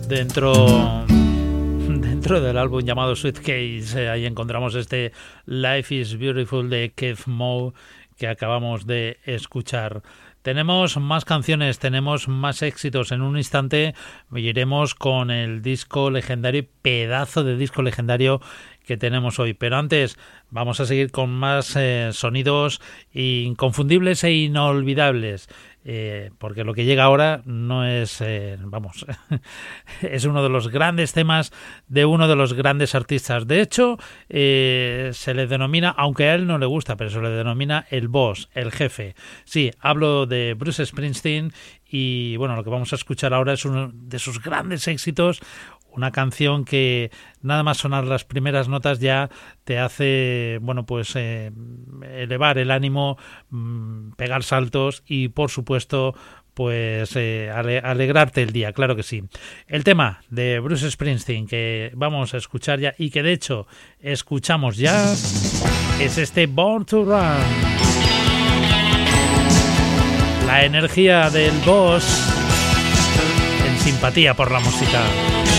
dentro del álbum llamado Suitcase. Ahí encontramos este Life is Beautiful de Keith Moe que acabamos de escuchar. Tenemos más canciones, tenemos más éxitos. En un instante iremos con el disco legendario, pedazo de disco legendario que tenemos hoy. Pero antes vamos a seguir con más sonidos inconfundibles e inolvidables. Porque lo que llega ahora no es, es uno de los grandes temas de uno de los grandes artistas. De hecho, se le denomina, aunque a él no le gusta, pero se le denomina el boss, el jefe. Sí, hablo de Bruce Springsteen y bueno, lo que vamos a escuchar ahora es uno de sus grandes éxitos. Una canción que nada más sonar las primeras notas ya te hace, elevar el ánimo, pegar saltos y, por supuesto, alegrarte el día, claro que sí. El tema de Bruce Springsteen que vamos a escuchar ya y que de hecho escuchamos ya es este Born to Run. La energía del boss en simpatía por la música.